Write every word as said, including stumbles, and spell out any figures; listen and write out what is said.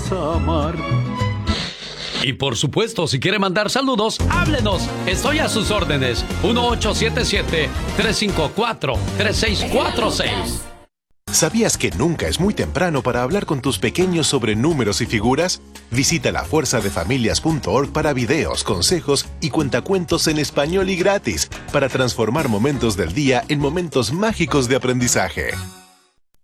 vas a amar. Y por supuesto, si quiere mandar saludos, háblenos. Estoy a sus órdenes. uno ocho siete siete, tres cinco cuatro, tres seis cuatro seis. ¿Sabías que nunca es muy temprano para hablar con tus pequeños sobre números y figuras? Visita la fuerza de familias punto org para videos, consejos y cuentacuentos en español y gratis para transformar momentos del día en momentos mágicos de aprendizaje.